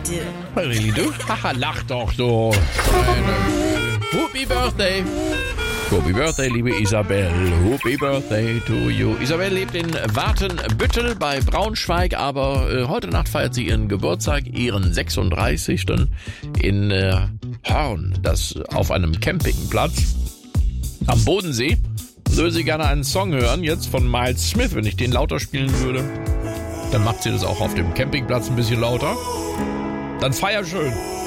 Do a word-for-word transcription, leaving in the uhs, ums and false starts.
do. I really do. Haha, lach doch so. Happy Birthday. Happy Birthday, liebe Isabel. Happy Birthday to you. Isabel lebt in Watenbüttel bei Braunschweig, aber äh, heute Nacht feiert sie ihren Geburtstag, ihren sechsunddreißigsten in äh, Horn, das auf einem Campingplatz am Bodensee. Würde sie gerne einen Song hören, jetzt von Miles Smith, wenn ich den lauter spielen würde. Dann macht sie das auch auf dem Campingplatz ein bisschen lauter. Dann feier schön.